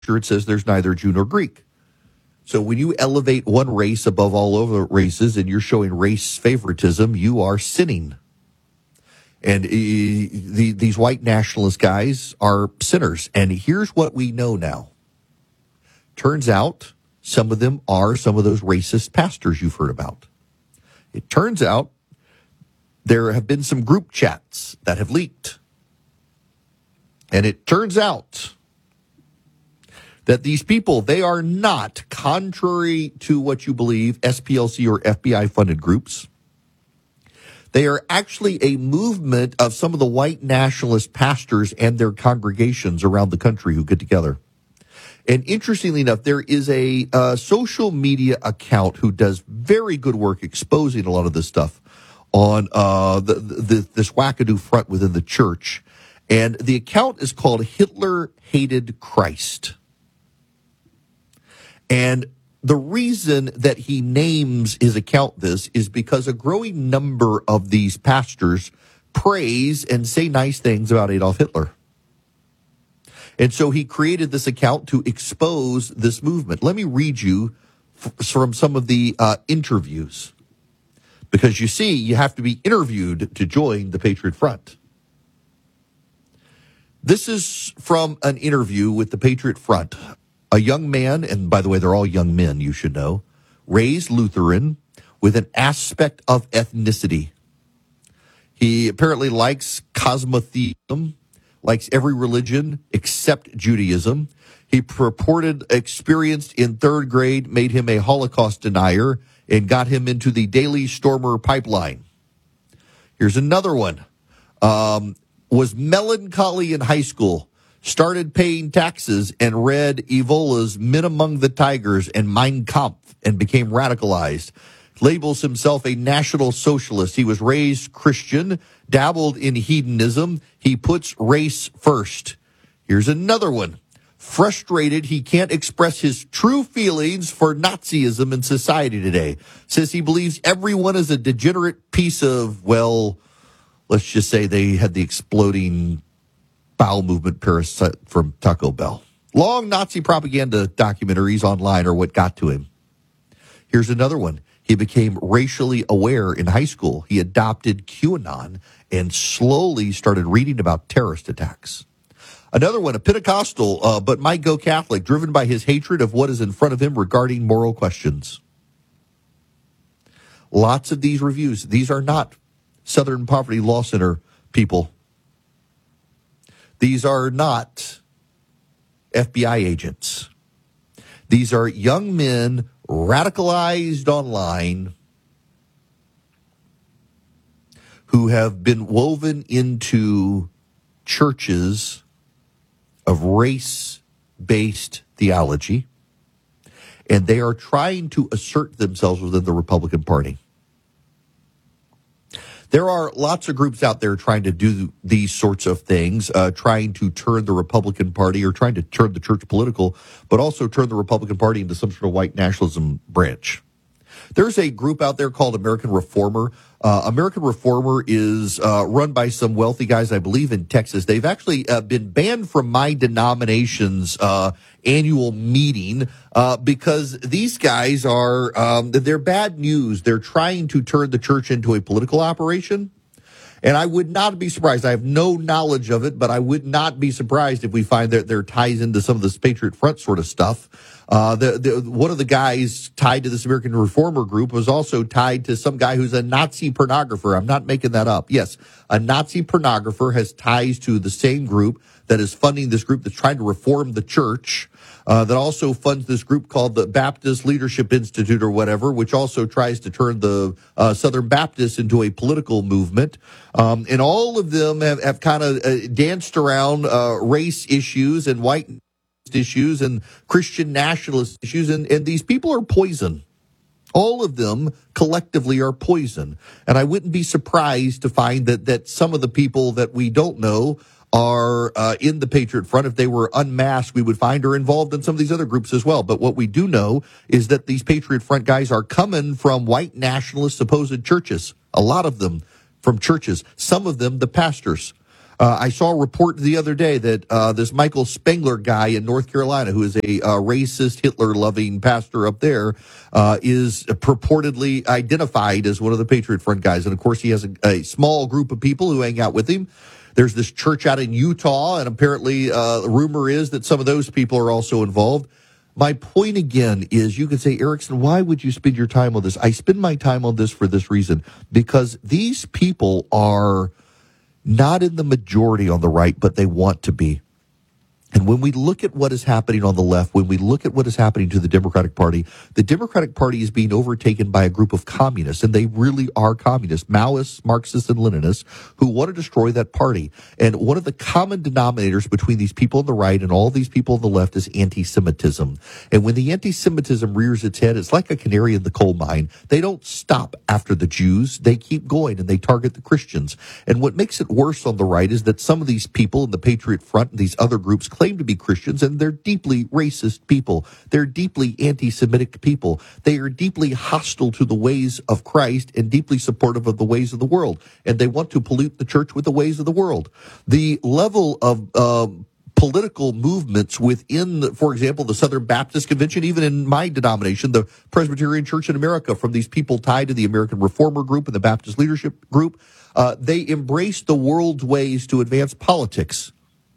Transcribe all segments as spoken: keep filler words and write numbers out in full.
it says there's neither Jew nor Greek. So when you elevate one race above all other races and you're showing race favoritism, you are sinning. And uh, the, these white nationalist guys are sinners. And here's what we know now. Turns out some of them are some of those racist pastors you've heard about. It turns out there have been some group chats that have leaked. And it turns out that these people, they are not, contrary to what you believe, S P L C or F B I-funded groups. They are actually a movement of some of the white nationalist pastors and their congregations around the country who get together. And interestingly enough, there is a uh, social media account who does very good work exposing a lot of this stuff on uh, the, the, this wackadoo front within the church. And the account is called Hitler Hated Christ. And the reason that he names his account this is because a growing number of these pastors praise and say nice things about Adolf Hitler. And so he created this account to expose this movement. Let me read you f- from some of the uh, interviews. Because you see, you have to be interviewed to join the Patriot Front. This is from an interview with the Patriot Front. A young man, and by the way, they're all young men, you should know, raised Lutheran with an aspect of ethnicity. He apparently likes cosmotheism, likes every religion except Judaism. He purported experience in third grade made him a Holocaust denier and got him into the Daily Stormer pipeline. Here's another one. Um, was melancholy in high school. Started paying taxes and read Evola's Men Among the Tigers and Mein Kampf and became radicalized. Labels himself a national socialist. He was raised Christian, dabbled in hedonism. He puts race first. Here's another one. Frustrated he can't express his true feelings for Nazism in society today. Says he believes everyone is a degenerate piece of, well, let's just say they had the exploding bowel movement parasite from Taco Bell. Long Nazi propaganda documentaries online are what got to him. Here's another one. He became racially aware in high school. He adopted QAnon and slowly started reading about terrorist attacks. Another one, a Pentecostal, uh, but might go Catholic, driven by his hatred of what is in front of him regarding moral questions. Lots of these reviews. These are not Southern Poverty Law Center people. These are not F B I agents. These are young men radicalized online who have been woven into churches of race-based theology, and they are trying to assert themselves within the Republican Party. There are lots of groups out there trying to do these sorts of things, uh, trying to turn the Republican Party or trying to turn the church political, but also turn the Republican Party into some sort of white nationalism branch. There's a group out there called American Reformer. Uh, American Reformer is uh, run by some wealthy guys, I believe, in Texas. They've actually uh, been banned from my denomination's uh, annual meeting uh, because these guys are, um, they're bad news. They're trying to turn the church into a political operation. And I would not be surprised. I have no knowledge of it, but I would not be surprised if we find that there ties into some of this Patriot Front sort of stuff. Uh, the, the, one of the guys tied to this American Reformer group was also tied to some guy who's a Nazi pornographer. I'm not making that up. Yes, a Nazi pornographer has ties to the same group that is funding this group that's trying to reform the church, uh, that also funds this group called the Baptist Leadership Institute or whatever, which also tries to turn the uh, Southern Baptists into a political movement. Um, and all of them have, have kind of uh, danced around uh, race issues and white issues and Christian nationalist issues, and, and these people are poison. All of them collectively are poison. And I wouldn't be surprised to find that that some of the people that we don't know are uh, in the Patriot Front. If they were unmasked, we would find are involved in some of these other groups as well. But what we do know is that these Patriot Front guys are coming from white nationalist supposed churches. A lot of them from churches. Some of them the pastors. Uh, I saw a report the other day that uh, this Michael Spengler guy in North Carolina, who is a uh, racist, Hitler-loving pastor up there, uh, is purportedly identified as one of the Patriot Front guys. And, of course, he has a, a small group of people who hang out with him. There's this church out in Utah, and apparently uh, the rumor is that some of those people are also involved. My point again is you could say, Erickson, why would you spend your time on this? I spend my time on this for this reason, because these people are not in the majority on the right, but they want to be. And when we look at what is happening on the left, when we look at what is happening to the Democratic Party, the Democratic Party is being overtaken by a group of communists, and they really are communists, Maoists, Marxists, and Leninists, who want to destroy that party. And one of the common denominators between these people on the right and all these people on the left is anti-Semitism. And when the anti-Semitism rears its head, it's like a canary in the coal mine. They don't stop after the Jews. They keep going, and they target the Christians. And what makes it worse on the right is that some of these people in the Patriot Front and these other groups claim to be Christians, and they're deeply racist people. They're deeply anti-Semitic people. They are deeply hostile to the ways of Christ and deeply supportive of the ways of the world. And they want to pollute the church with the ways of the world. The level of uh, political movements within, for example, the Southern Baptist Convention, even in my denomination, the Presbyterian Church in America, from these people tied to the American Reformer Group and the Baptist Leadership Group, uh, they embrace the world's ways to advance politics.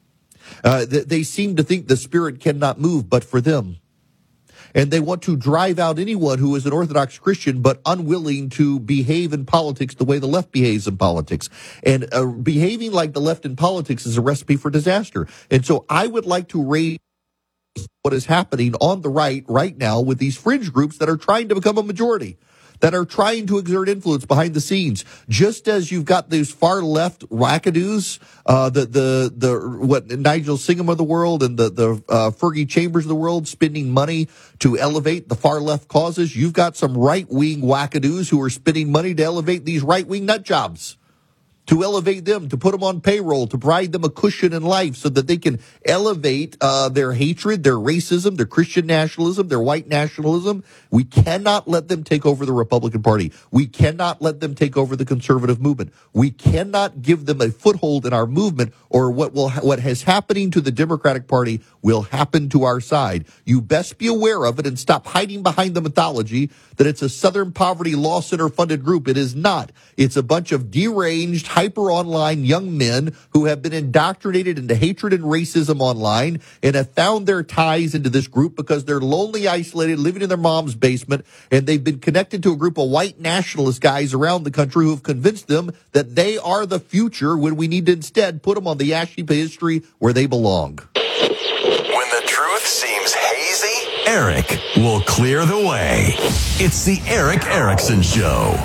Uh, they seem to think the Spirit cannot move but for them. And they want to drive out anyone who is an Orthodox Christian but unwilling to behave in politics the way the left behaves in politics. And uh, behaving like the left in politics is a recipe for disaster. And so I would like to raise what is happening on the right right now with these fringe groups that are trying to become a majority, that are trying to exert influence behind the scenes. Just as you've got these far left wackadoos, uh, the, the, the, what, Nigel Singham of the world and the, the, uh, Fergie Chambers of the world spending money to elevate the far left causes. You've got some right wing wackadoos who are spending money to elevate these right wing nut jobs, to elevate them, to put them on payroll, to provide them a cushion in life so that they can elevate uh, their hatred, their racism, their Christian nationalism, their white nationalism. We cannot let them take over the Republican Party. We cannot let them take over the conservative movement. We cannot give them a foothold in our movement, or what will ha- what is happening to the Democratic Party will happen to our side. You best be aware of it and stop hiding behind the mythology that it's a Southern Poverty Law Center funded group. It is not. It's a bunch of deranged, hyper online young men who have been indoctrinated into hatred and racism online and have found their ties into this group because they're lonely, isolated, living in their mom's basement, and they've been connected to a group of white nationalist guys around the country who have convinced them that they are the future when we need to instead put them on the ash heap of history where they belong. When the truth seems hazy, Eric will clear the way. It's the Eric Erickson Show.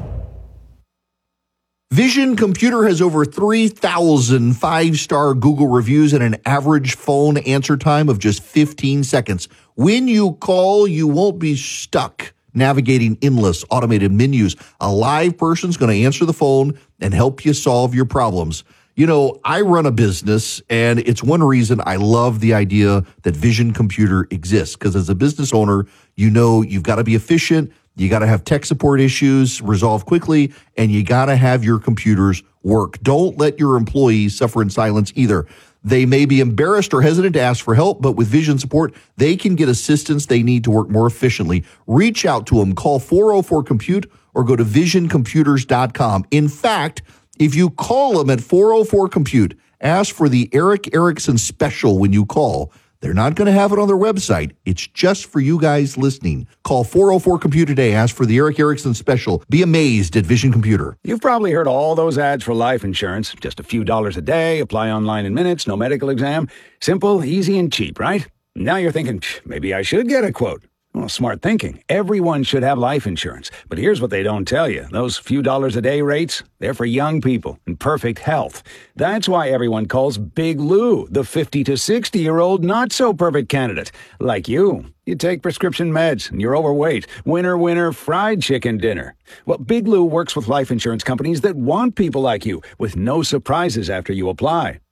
Vision Computer has over three thousand five-star Google reviews and an average phone answer time of just fifteen seconds. When you call, you won't be stuck navigating endless automated menus. A live person's going to answer the phone and help you solve your problems. You know, I run a business, and it's one reason I love the idea that Vision Computer exists, because as a business owner, you know you've got to be efficient, you got to have tech support issues resolved quickly, and you got to have your computers work. Don't let your employees suffer in silence either. They may be embarrassed or hesitant to ask for help, but with Vision support, they can get assistance they need to work more efficiently. Reach out to them. Call four oh four compute or go to vision computers dot com. In fact, if you call them at four oh four compute, ask for the Eric Erickson special when you call. They're not going to have it on their website. It's just for you guys listening. Call four oh four compute today. Ask for the Eric Erickson special. Be amazed at Vision Computer. You've probably heard all those ads for life insurance. Just a few dollars a day, apply online in minutes, no medical exam. Simple, easy, and cheap, right? Now you're thinking, maybe I should get a quote. Well, smart thinking. Everyone should have life insurance. But here's what they don't tell you. Those few dollars a day rates, they're for young people in perfect health. That's why everyone calls Big Lou the fifty to sixty-year-old not-so-perfect candidate. Like you. You take prescription meds and you're overweight. Winner, winner, fried chicken dinner. Well, Big Lou works with life insurance companies that want people like you with no surprises after you apply.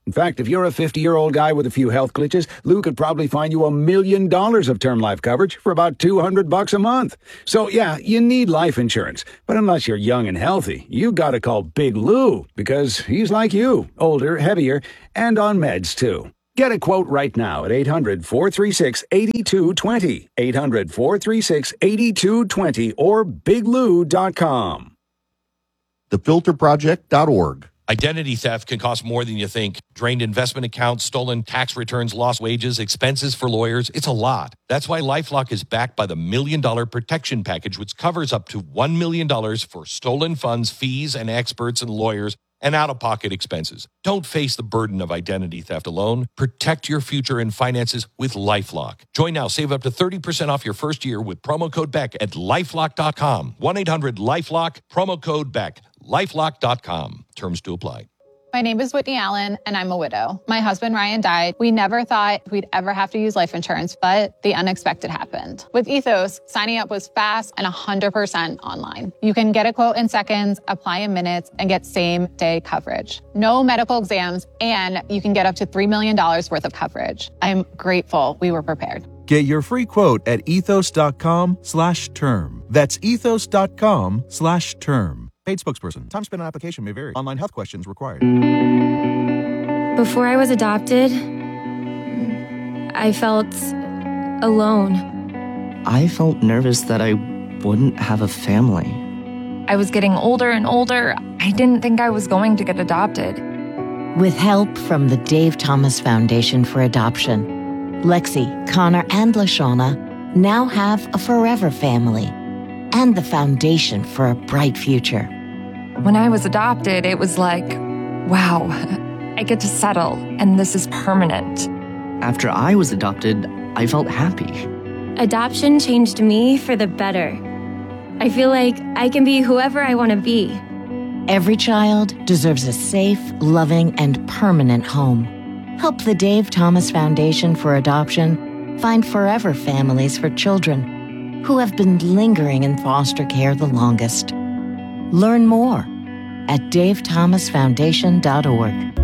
In fact, if you're a fifty-year-old guy with a few health glitches, Lou could probably find you a million dollars of term life coverage for about two hundred bucks a month. So yeah, you need life insurance. But unless you're young and healthy, you gotta call Big Lou, because he's like you, older, heavier, and on meds too. Get a quote right now at eight hundred, four three six, eight two two zero, eight hundred, four three six, eight two two zero, or big lou dot com. the filter project dot org. Identity theft can cost more than you think. Drained investment accounts, stolen tax returns, lost wages, expenses for lawyers. It's a lot. That's why LifeLock is backed by the Million Dollar Protection Package, which covers up to one million dollars for stolen funds, fees, and experts and lawyers, and out-of-pocket expenses. Don't face the burden of identity theft alone. Protect your future and finances with LifeLock. Join now. Save up to thirty percent off your first year with promo code Beck at lifelock dot com. one eight hundred lifelock, promo code Beck. lifelock dot com. Terms to apply. My name is Whitney Allen, and I'm a widow. My husband, Ryan, died. We never thought we'd ever have to use life insurance, but the unexpected happened. With Ethos, signing up was fast and one hundred percent online. You can get a quote in seconds, apply in minutes, and get same-day coverage. No medical exams, and you can get up to three million dollars worth of coverage. I'm grateful we were prepared. Get your free quote at ethos.com slash term. That's ethos.com slash term. Paid spokesperson. Time spent on application may vary. Online health questions required. Before I was adopted, I felt alone. I felt nervous that I wouldn't have a family. I was getting older and older. I didn't think I was going to get adopted. With help from the Dave Thomas Foundation for Adoption, Lexi, Connor, and LaShawna now have a forever family and the foundation for a bright future. When I was adopted, it was like, wow, I get to settle, and this is permanent. After I was adopted, I felt happy. Adoption changed me for the better. I feel like I can be whoever I want to be. Every child deserves a safe, loving, and permanent home. Help the Dave Thomas Foundation for Adoption find forever families for children who have been lingering in foster care the longest. Learn more at dave thomas foundation dot org.